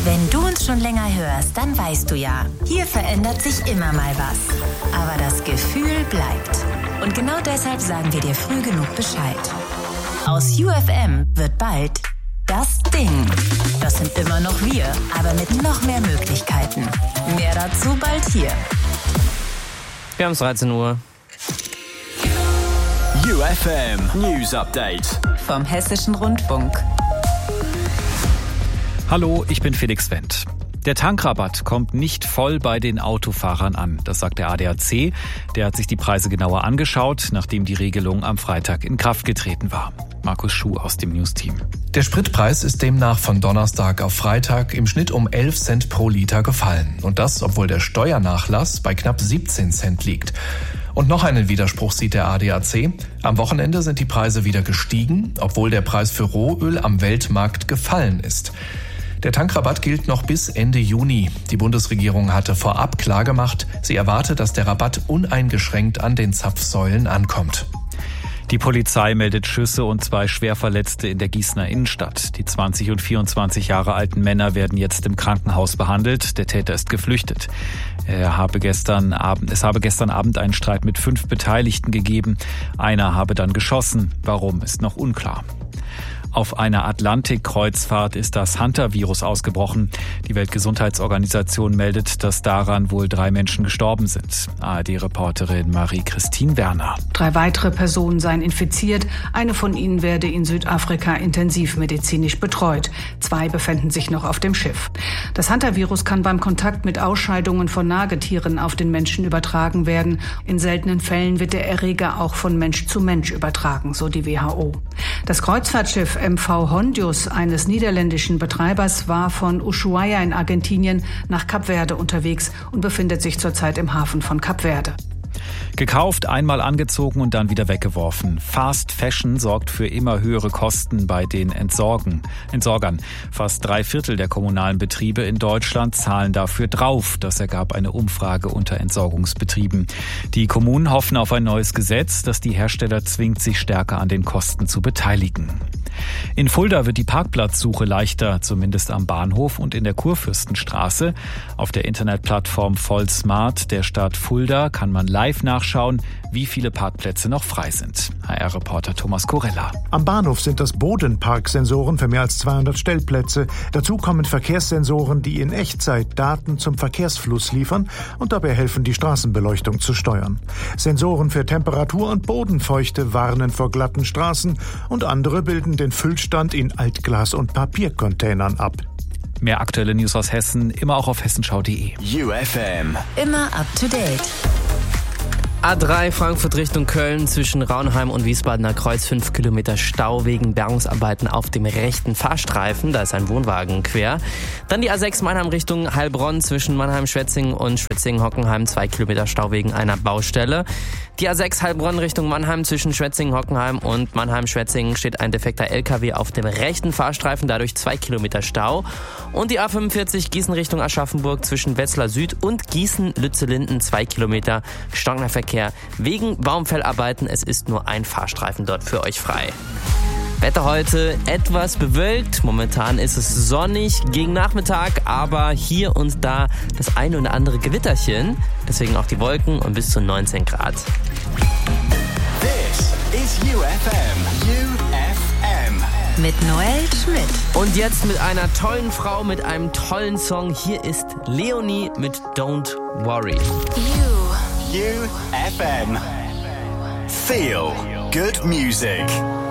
Wenn du uns schon länger hörst, dann weißt du ja, hier verändert sich immer mal was. Aber das Gefühl bleibt. Und genau deshalb sagen wir dir früh genug Bescheid. Aus UFM wird bald das Ding. Das sind immer noch wir, aber mit noch mehr Möglichkeiten. Mehr dazu bald hier. Wir haben es 13 Uhr. UFM News Update Vom Hessischen Rundfunk. Hallo, ich bin Felix Wendt. Der Tankrabatt kommt nicht voll bei den Autofahrern an. Das sagt der ADAC. Der hat sich die Preise genauer angeschaut, nachdem die Regelung am Freitag in Kraft getreten war. Markus Schuh aus dem News-Team. Der Spritpreis ist demnach von Donnerstag auf Freitag im Schnitt um 11 Cent pro Liter gefallen. Und das, obwohl der Steuernachlass bei knapp 17 Cent liegt. Und noch einen Widerspruch sieht der ADAC. Am Wochenende sind die Preise wieder gestiegen, obwohl der Preis für Rohöl am Weltmarkt gefallen ist. Der Tankrabatt gilt noch bis Ende Juni. Die Bundesregierung hatte vorab klargemacht, sie erwarte, dass der Rabatt uneingeschränkt an den Zapfsäulen ankommt. Die Polizei meldet Schüsse und 2 Schwerverletzte in der Gießener Innenstadt. Die 20 und 24 Jahre alten Männer werden jetzt im Krankenhaus behandelt. Der Täter ist geflüchtet. Es habe gestern Abend einen Streit mit 5 Beteiligten gegeben. Einer habe dann geschossen. Warum, ist noch unklar. Auf einer Atlantik-Kreuzfahrt ist das Hunter-Virus ausgebrochen. Die Weltgesundheitsorganisation meldet, dass daran wohl 3 Menschen gestorben sind. ARD-Reporterin Marie-Christine Werner. 3 weitere Personen seien infiziert. Eine von ihnen werde in Südafrika intensivmedizinisch betreut. 2 befänden sich noch auf dem Schiff. Das Hunter-Virus kann beim Kontakt mit Ausscheidungen von Nagetieren auf den Menschen übertragen werden. In seltenen Fällen wird der Erreger auch von Mensch zu Mensch übertragen, so die WHO. Das Kreuzfahrtschiff MV Hondius, eines niederländischen Betreibers, war von Ushuaia in Argentinien nach Kap Verde unterwegs und befindet sich zurzeit im Hafen von Kap Verde. Gekauft, einmal angezogen und dann wieder weggeworfen. Fast Fashion sorgt für immer höhere Kosten bei den Entsorgern. Fast 3/4 der kommunalen Betriebe in Deutschland zahlen dafür drauf. Das ergab eine Umfrage unter Entsorgungsbetrieben. Die Kommunen hoffen auf ein neues Gesetz, das die Hersteller zwingt, sich stärker an den Kosten zu beteiligen. In Fulda wird die Parkplatzsuche leichter, zumindest am Bahnhof und in der Kurfürstenstraße. Auf der Internetplattform Vollsmart der Stadt Fulda kann man live nachschauen, wie viele Parkplätze noch frei sind. HR-Reporter Thomas Korella. Am Bahnhof sind das Bodenparksensoren für mehr als 200 Stellplätze. Dazu kommen Verkehrssensoren, die in Echtzeit Daten zum Verkehrsfluss liefern und dabei helfen, die Straßenbeleuchtung zu steuern. Sensoren für Temperatur und Bodenfeuchte warnen vor glatten Straßen und andere bilden den Füllstand in Altglas- und Papiercontainern ab. Mehr aktuelle News aus Hessen, immer auch auf hessenschau.de. UFM Immer up to date. A3 Frankfurt Richtung Köln zwischen Raunheim und Wiesbadener Kreuz 5 Kilometer Stau wegen Bergungsarbeiten auf dem rechten Fahrstreifen. Da ist ein Wohnwagen quer. Dann die A6 Mannheim Richtung Heilbronn zwischen Mannheim-Schwetzingen und Schwetzingen-Hockenheim 2 Kilometer Stau wegen einer Baustelle. Die A6 Heilbronn Richtung Mannheim zwischen Schwetzingen-Hockenheim und Mannheim-Schwetzingen steht ein defekter LKW auf dem rechten Fahrstreifen, dadurch 2 Kilometer Stau. Und die A45 Gießen Richtung Aschaffenburg zwischen Wetzlar Süd und Gießen-Lützellinden 2 Kilometer gestockner Verkehr wegen Baumfellarbeiten. Es ist nur ein Fahrstreifen dort für euch frei. Wetter heute etwas bewölkt. Momentan ist es sonnig gegen Nachmittag, aber hier und da das eine oder andere Gewitterchen. Deswegen auch die Wolken und bis zu 19 Grad. This is UFM. UFM. Mit Noel Schmidt. Und jetzt mit einer tollen Frau, mit einem tollen Song. Hier ist Leonie mit Don't Worry. UFM. Feel good music.